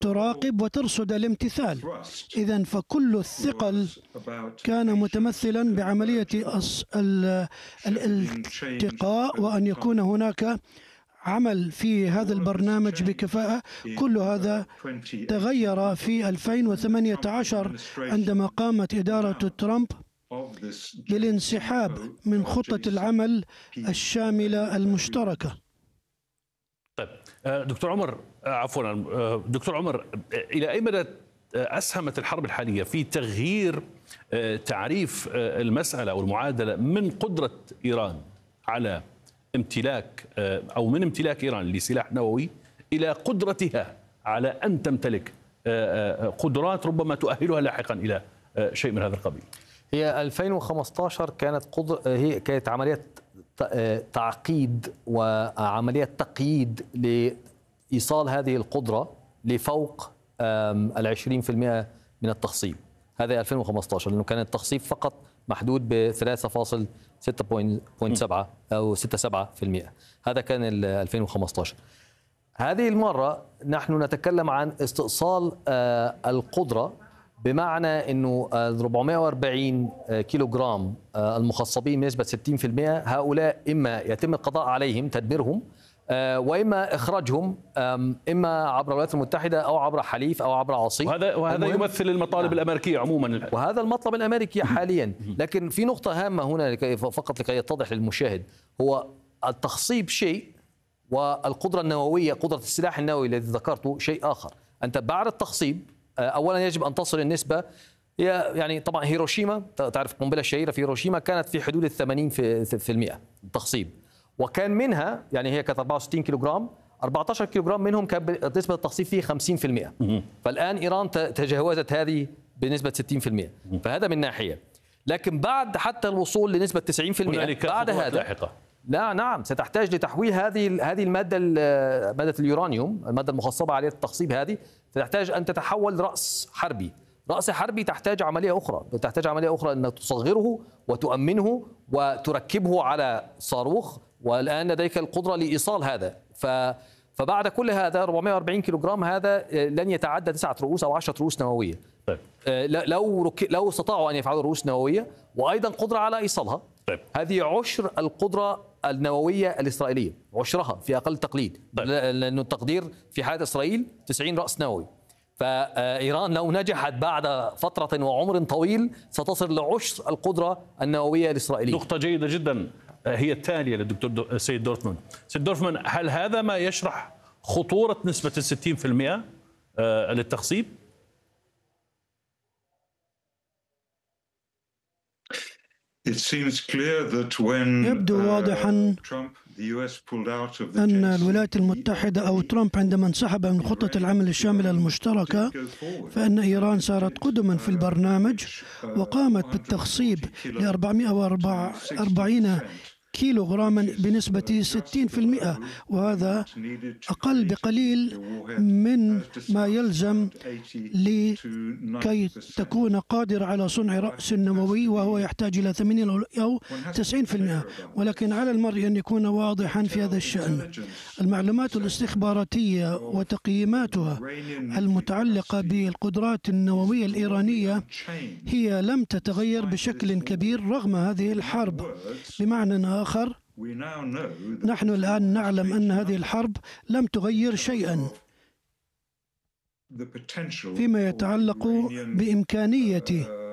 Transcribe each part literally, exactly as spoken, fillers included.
تراقب وترصد الامتثال. إذن فكل الثقل كان متمثلا بعملية الالتقاء وأن يكون هناك عمل في هذا البرنامج بكفاءة. كل هذا تغير في ألفين وثمانية عشر عندما قامت إدارة ترامب بالانسحاب من خطة العمل الشاملة المشتركة. طيب دكتور عمر، عفوا دكتور عمر، إلى أي مدى أسهمت الحرب الحالية في تغيير تعريف المسألة أو المعادلة من قدرة إيران على امتلاك أو من امتلاك إيران لسلاح نووي إلى قدرتها على أن تمتلك قدرات ربما تؤهلها لاحقا إلى شيء من هذا القبيل؟ هي ألفين وخمسة عشر كانت قدر هي كانت عملية تعقيد وعملية تقييد لإيصال هذه القدرة لفوق العشرين في المئة من التخصيب. هذا ألفين وخمسة عشر، لأنه كان التخصيب فقط محدود ب ثلاثة فاصلة ستة سبعة أو ستة سبعة في المئة. هذا كان ألفين وخمسة عشر. هذه المرة نحن نتكلم عن استئصال القدرة، بمعنى أنه أربعمئة وأربعين كيلو جرام المخصبين بنسبة ستين في المئة هؤلاء إما يتم القضاء عليهم تدميرهم، وإما إخراجهم إما عبر الولايات المتحدة أو عبر حليف أو عبر عصيب. وهذا وهذا يمثل المطالب نعم. الأمريكية عموما، وهذا المطلب الأمريكي حاليا. لكن في نقطة هامة هنا لكي فقط لكي يتضح للمشاهد، هو التخصيب شيء والقدرة النووية، قدرة السلاح النووي الذي ذكرته شيء آخر. أنت بعد التخصيب أولا يجب أن تصل النسبة، هي يعني طبعا هيروشيما، تعرف القنبلة الشهيرة في هيروشيما كانت في حدود الثمانين في المئة تخصيب، وكان منها يعني هي كانت أربعة وستين كيلو جرام، أربعة عشر كيلو جرام منهم كانت نسبة التخصيب فيه خمسين في المئة. فالآن إيران تجاوزت هذه بنسبة ستين في المئة، فهذا من ناحية. لكن بعد حتى الوصول لنسبة تسعين في المئة بعد هذا لاحقة. لا نعم، ستحتاج لتحويل هذه هذه المادة مادة اليورانيوم، المادة المخصبة على التخصيب، هذه ستحتاج أن تتحول رأس حربي. رأس حربي تحتاج عملية أخرى، تحتاج عملية أخرى أن تصغره وتؤمنه وتركبه على صاروخ، والآن لديك القدرة لإيصال هذا. ف فبعد كل هذا أربعمئة وأربعين كيلو جرام هذا لن يتعدى تسعة رؤوس أو عشرة رؤوس نووية. طيب. لو رك... لو استطاعوا أن يفعلوا رؤوس نووية وأيضا قدرة على إيصالها. طيب. هذه عشر القدرة النووية الإسرائيلية، عشرها في أقل تقليد. طيب. لأنه التقدير في حالة إسرائيل تسعين رأس نووي، فإيران لو نجحت بعد فترة وعمر طويل ستصل لعشر القدرة النووية الإسرائيلية. نقطة جيدة جدا هي التالية للدكتور سيد دورفمان. سيد دورفمان، هل هذا ما يشرح خطورة نسبة الستين في المئة للتخصيب؟ يبدو واضحا أن الولايات المتحدة أو ترامب عندما انسحب من خطة العمل الشاملة المشتركة، فإن إيران صارت قدما في البرنامج وقامت بالتخصيب ل أربعمئة وأربعين كيلو غراما بنسبة ستين في المئة، وهذا أقل بقليل من ما يلزم لكي تكون قادرة على صنع رأس نووي، وهو يحتاج إلى ثمانين أو تسعين في المئة. ولكن على المرء أن يكون واضحا في هذا الشأن. المعلومات الاستخباراتية وتقييماتها المتعلقة بالقدرات النووية الإيرانية هي لم تتغير بشكل كبير رغم هذه الحرب. بمعنى آخر، نحن الآن نعلم أن هذه الحرب لم تغير شيئا فيما يتعلق بإمكانية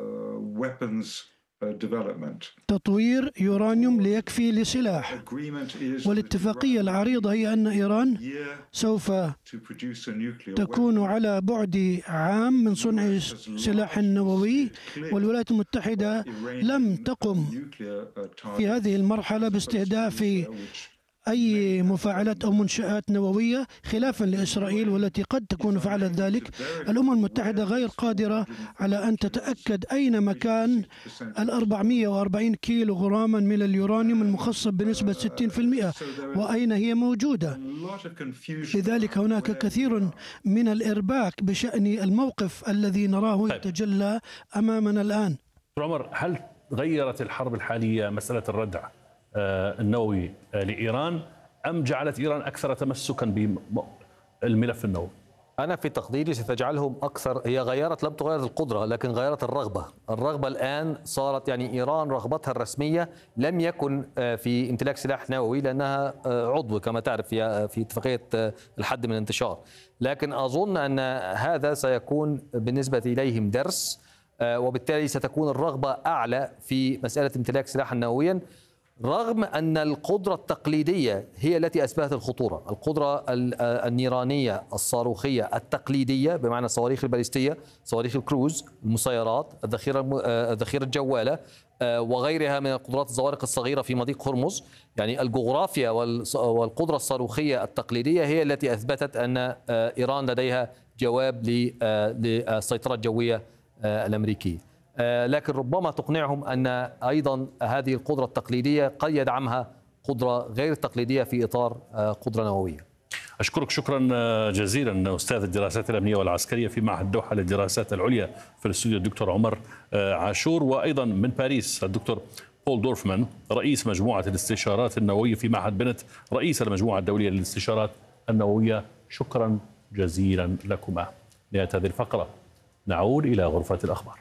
تطوير يورانيوم ليكفي لسلاح. والاتفاقية العريضة هي أن إيران سوف تكون على بعد عام من صنع سلاح نووي، والولايات المتحدة لم تقم في هذه المرحلة باستهداف أي مفاعلات أو منشآت نووية، خلافا لإسرائيل والتي قد تكون فعلت ذلك. الأمم المتحدة غير قادرة على أن تتأكد أين مكان الأربعمئة وأربعين كيلو غراما من اليورانيوم المخصب بنسبة ستين في المئة وأين هي موجودة. لذلك هناك كثير من الإرباك بشأن الموقف الذي نراه يتجلى أمامنا الآن. عمر، هل غيرت الحرب الحالية مسألة الردع النووي لإيران أم جعلت إيران أكثر تمسكا بالملف النووي؟ أنا في تقديري ستجعلهم أكثر. هي غيرت، لم تغير القدرة لكن غيرت الرغبة. الرغبة الآن صارت يعني إيران رغبتها الرسمية لم يكن في امتلاك سلاح نووي لأنها عضو كما تعرف في في اتفاقية الحد من الانتشار، لكن أظن أن هذا سيكون بالنسبة إليهم درس، وبالتالي ستكون الرغبة أعلى في مسألة امتلاك سلاحا نوويا، رغم أن القدرة التقليدية هي التي أثبتت الخطورة. القدرة النيرانية الصاروخية التقليدية بمعنى الصواريخ الباليستية، صواريخ الكروز، المسيرات، الذخيرة الذخيرة الجوالة وغيرها من القدرات الزوارق الصغيرة في مضيق هرمز. يعني الجغرافيا والقدرة الصاروخية التقليدية هي التي أثبتت أن إيران لديها جواب للسيطرة الجوية الأمريكية، لكن ربما تقنعهم أن أيضا هذه القدرة التقليدية قد يدعمها قدرة غير تقليدية في إطار قدرة نووية. أشكرك شكرا جزيلا أستاذ الدراسات الأمنية والعسكرية في معهد دوحة للدراسات العليا في الاستوديو الدكتور عمر عاشور، وأيضا من باريس الدكتور بول دورفمان رئيس مجموعة الاستشارات النووية في معهد بنت رئيس المجموعة الدولية للاستشارات النووية. شكرا جزيلا لكما. نهاية هذه الفقرة نعود إلى غرفة الأخبار.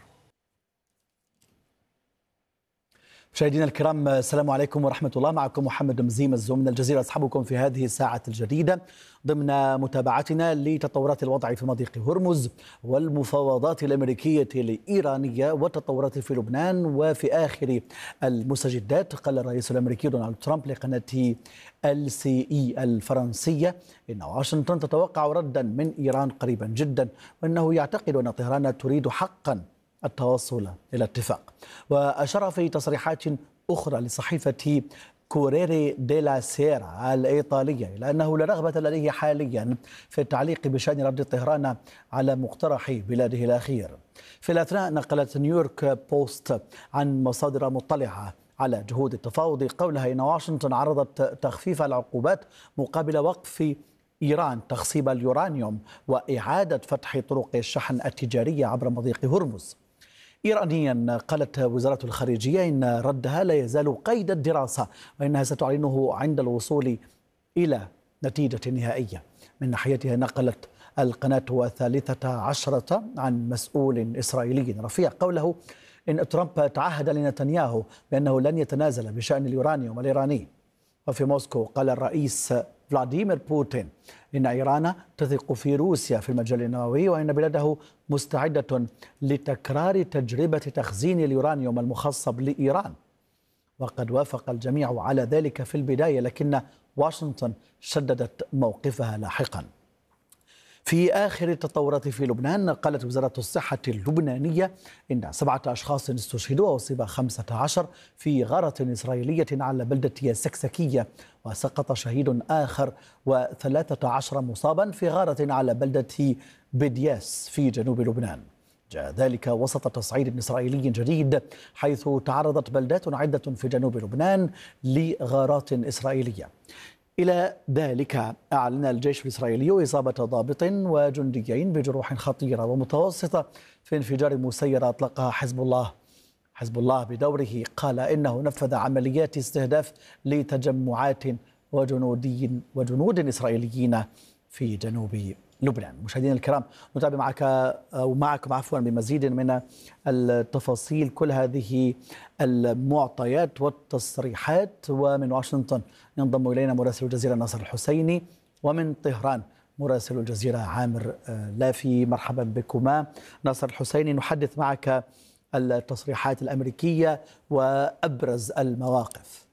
مشاهدينا الكرام، السلام عليكم ورحمة الله. معكم محمد مزيم الزوم من الجزيرة، أصحبكم في هذه الساعة الجديدة ضمن متابعتنا لتطورات الوضع في مضيق هرمز والمفاوضات الأمريكية الإيرانية والتطورات في لبنان. وفي آخر المستجدات قال الرئيس الأمريكي دونالد ترامب لقناة ال سي إي الفرنسية إن واشنطن تتوقع ردا من إيران قريبا جدا، وأنه يعتقد أن طهران تريد حقا التوصل إلى اتفاق. وأشار في تصريحات أخرى لصحيفة كوريري ديلا سيرا الإيطالية إلى أنه لا رغبة لديه حاليا في التعليق بشأن رد طهران على مقترح بلاده الأخير. في الأثناء نقلت نيويورك بوست عن مصادر مطلعة على جهود التفاوض قولها إن واشنطن عرضت تخفيف العقوبات مقابل وقف إيران تخصيب اليورانيوم وإعادة فتح طرق الشحن التجارية عبر مضيق هرمز. إيرانيا قالت وزارة الخارجية إن ردها لا يزال قيد الدراسة، وإنها ستعلنه عند الوصول إلى نتيجة نهائية. من ناحيتها نقلت القناة الثالثة عشرة عن مسؤول إسرائيلي رفيع قوله إن ترامب تعهد لنتنياهو بأنه لن يتنازل بشأن اليورانيوم الإيراني. وفي موسكو قال الرئيس فلاديمير بوتين إن إيران تثق في روسيا في المجال النووي، وإن بلاده مستعدة لتكرار تجربة تخزين اليورانيوم المخصب لإيران. وقد وافق الجميع على ذلك في البداية، لكن واشنطن شددت موقفها لاحقا. في آخر التطورات في لبنان قالت وزارة الصحة اللبنانية إن سبعة أشخاص استشهدوا وأصيب خمسة عشر في غارة إسرائيلية على بلدة سكسكية، وسقط شهيد آخر وثلاثة عشر مصابا في غارة على بلدة بدياس في جنوب لبنان. جاء ذلك وسط تصعيد إسرائيلي جديد حيث تعرضت بلدات عدة في جنوب لبنان لغارات إسرائيلية. إلى ذلك أعلن الجيش الإسرائيلي إصابة ضابط وجنديين بجروح خطيرة ومتوسطة في انفجار مسيرة أطلقها حزب الله. حزب الله بدوره قال إنه نفذ عمليات استهداف لتجمعات وجنودي وجنود إسرائيليين في جنوب لبنان. مشاهدينا الكرام، نتابع معك أو معكم عفوا بمزيد من التفاصيل كل هذه المعطيات والتصريحات. ومن واشنطن ينضم إلينا مراسل الجزيرة ناصر الحسيني، ومن طهران مراسل الجزيرة عامر لافي. مرحبا بكما ناصر الحسيني. نحدث معك التصريحات الأمريكية وأبرز المواقف.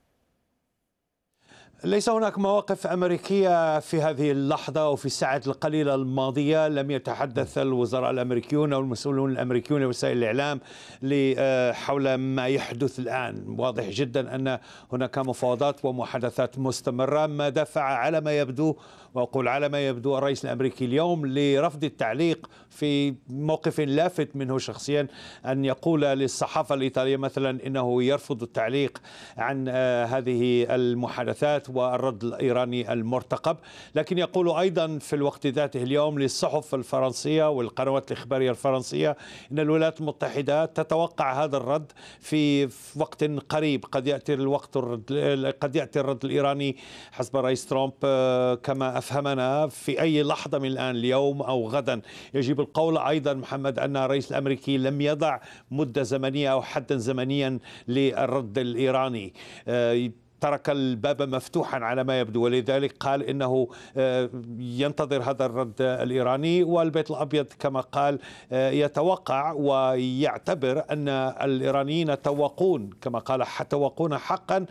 ليس هناك مواقف أمريكية في هذه اللحظة وفي الساعات القليلة الماضية. لم يتحدث الوزراء الأمريكيون أو المسؤولون الأمريكيون وسائل الإعلام حول ما يحدث الآن. واضح جدا أن هناك مفاوضات ومحادثات مستمرة، ما دفع على ما يبدو، وأقول على ما يبدو، الرئيس الأمريكي اليوم لرفض التعليق في موقف لافت منه شخصيا، أن يقول للصحافة الإيطالية مثلا إنه يرفض التعليق عن هذه المحادثات والرد الإيراني المرتقب. لكن يقول أيضا في الوقت ذاته اليوم للصحف الفرنسية والقنوات الإخبارية الفرنسية أن الولايات المتحدة تتوقع هذا الرد في وقت قريب. قد يأتي الوقت الرد قد يأتي الرد الإيراني حسب الرئيس ترامب كما أفهمنا في أي لحظة من الآن، اليوم أو غدا. يجب القول أيضا محمد أن الرئيس الأمريكي لم يضع مدة زمنية أو حدا زمنيا للرد الإيراني، ترك الباب مفتوحا على ما يبدو، ولذلك قال إنه ينتظر هذا الرد الإيراني. والبيت الأبيض كما قال يتوقع ويعتبر أن الإيرانيين يتوقون كما قال يتوقون حقا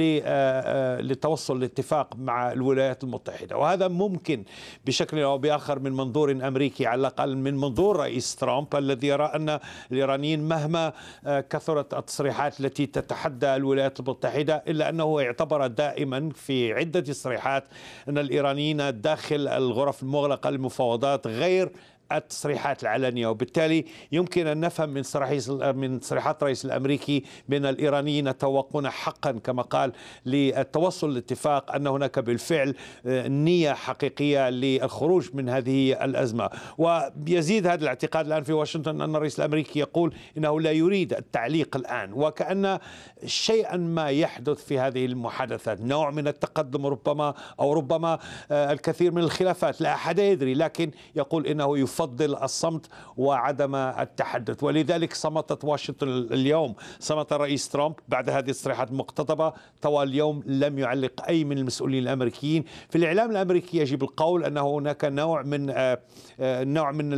للتوصل لاتفاق مع الولايات المتحدة. وهذا ممكن بشكل أو بآخر من منظور أمريكي، على الأقل من منظور رئيس ترامب الذي يرى أن الإيرانيين مهما كثرت التصريحات التي تتحدى الولايات المتحدة إلا أنه اعتبر دائما في عدة تصريحات أن الإيرانيين داخل الغرف المغلقة للمفاوضات غير التصريحات العلنية. وبالتالي يمكن أن نفهم من من تصريحات الرئيس الأمريكي بأن الإيرانيين يتوقون حقا كما قال للتوصل لاتفاق، أن هناك بالفعل نية حقيقية للخروج من هذه الأزمة. ويزيد هذا الاعتقاد الآن في واشنطن أن الرئيس الأمريكي يقول إنه لا يريد التعليق الآن، وكأن شيئا ما يحدث في هذه المحادثات، نوع من التقدم ربما أو ربما الكثير من الخلافات، لا أحد يدري، لكن يقول إنه يفضل يفضل الصمت وعدم التحدث. ولذلك صمتت واشنطن اليوم، صمت الرئيس ترامب بعد هذه التصريحات المقتضبة. طوال اليوم لم يعلق أي من المسؤولين الأمريكيين. في الإعلام الأمريكي يجب القول أن هناك نوع من نوع من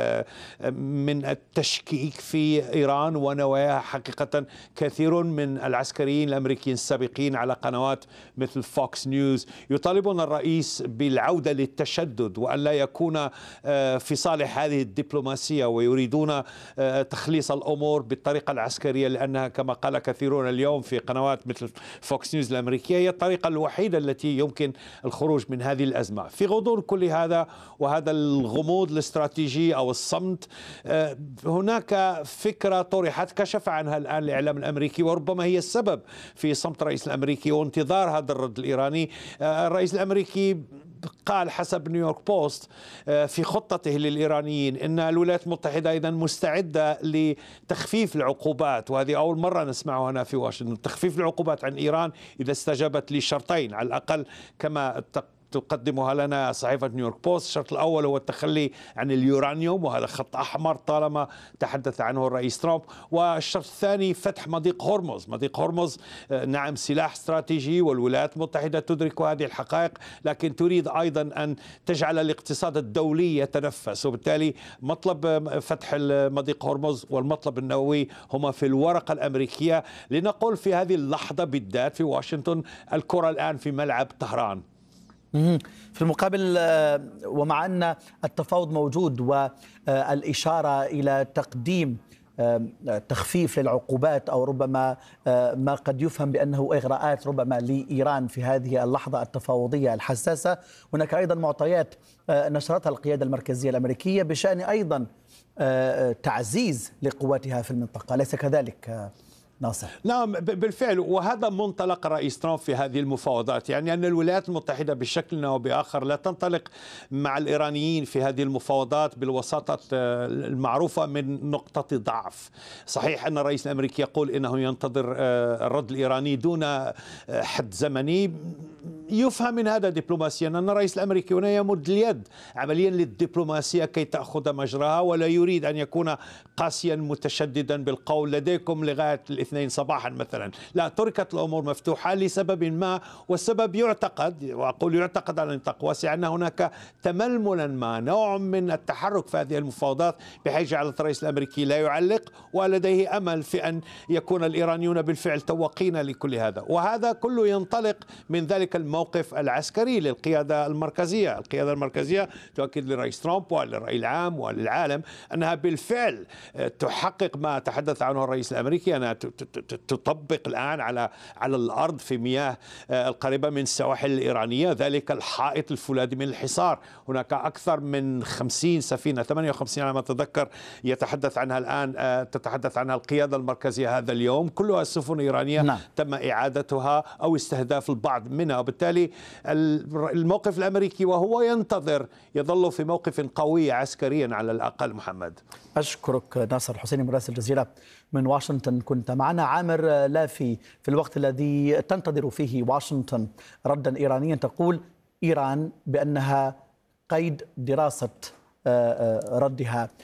من التشكيك في إيران ونواياها. حقيقة كثير من العسكريين الأمريكيين السابقين على قنوات مثل فوكس نيوز يطالبون الرئيس بالعودة للتشدد وأن لا يكون في صالح هذه الدبلوماسية، ويريدون تخليص الأمور بالطريقة العسكرية، لأنها كما قال كثيرون اليوم في قنوات مثل فوكس نيوز الأمريكية هي الطريقة الوحيدة التي يمكن الخروج من هذه الأزمة. في غضون كل هذا وهذا الغموض الاستراتيجي أو الصمت، هناك فكرة طرحت كشف عنها الآن الإعلام الأمريكي، وربما هي السبب في صمت الرئيس الأمريكي وانتظار هذا الرد الإيراني. الرئيس الأمريكي قال حسب نيويورك بوست في خطته للإيرانيين إن الولايات المتحدة أيضا مستعدة لتخفيف العقوبات، وهذه أول مرة نسمعها هنا في واشنطن، تخفيف العقوبات عن إيران إذا استجابت لشرطين على الأقل كما تقدمها لنا صحيفة نيويورك بوست. الشرط الأول هو التخلي عن اليورانيوم، وهذا خط أحمر طالما تحدث عنه الرئيس ترامب. والشرط الثاني فتح مضيق هرمز. مضيق هرمز نعم سلاح استراتيجي، والولايات المتحدة تدرك هذه الحقائق، لكن تريد أيضا أن تجعل الاقتصاد الدولي يتنفس، وبالتالي مطلب فتح مضيق هرمز والمطلب النووي هما في الورقة الأمريكية. لنقول في هذه اللحظة بالذات في واشنطن الكرة الآن في ملعب طهران. في المقابل ومع أن التفاوض موجود والإشارة إلى تقديم تخفيف للعقوبات أو ربما ما قد يفهم بأنه إغراءات ربما لإيران في هذه اللحظة التفاوضية الحساسة، هناك أيضا معطيات نشرتها القيادة المركزية الأمريكية بشأن أيضا تعزيز لقواتها في المنطقة، أليس كذلك ناصر؟ نعم بالفعل، وهذا منطلق رئيس ترامب في هذه المفاوضات، يعني أن الولايات المتحدة بشكل أو بآخر لا تنطلق مع الإيرانيين في هذه المفاوضات بالوساطة المعروفة من نقطة ضعف. صحيح أن الرئيس الأمريكي يقول إنه ينتظر الرد الإيراني دون حد زمني، يفهم من هذا دبلوماسيا أن الرئيس الأمريكي هنا يمد اليد عمليا للدبلوماسية كي تأخذ مجراها، ولا يريد أن يكون قاسيا متشددا بالقول لديكم لغاية الاثنين صباحا مثلا. لا، تركت الأمور مفتوحة لسبب ما، والسبب يعتقد، وأقول يعتقد على نطاق واسع، أن هناك تململا ما، نوع من التحرك في هذه المفاوضات بحيث جعلت الرئيس الأمريكي لا يعلق، ولديه أمل في أن يكون الإيرانيون بالفعل توقين لكل هذا. وهذا كله ينطلق من ذلك الموقف العسكري للقيادة المركزية. القيادة المركزية تؤكد للرئيس ترامب وللرأي العام وللعالم أنها بالفعل تحقق ما تحدث عنه الرئيس الأمريكي، أنها تطبق الآن على على الأرض في مياه القريبة من السواحل الإيرانية ذلك الحائط الفولاذي من الحصار. هناك أكثر من خمسين سفينة، ثمانية وخمسين على ما أتذكر، يتحدث عنها الآن تتحدث عنها القيادة المركزية هذا اليوم، كلها السفن إيرانية. نعم. تم إعادتها أو استهداف البعض منها، وبالتالي وبالتالي الموقف الأمريكي وهو ينتظر يظل في موقف قوي عسكريا على الأقل. محمد، أشكرك. ناصر حسيني مراسل الجزيرة من واشنطن كنت معنا. عامر لافي، في الوقت الذي تنتظر فيه واشنطن ردا إيرانيا، تقول إيران بأنها قيد دراسة ردها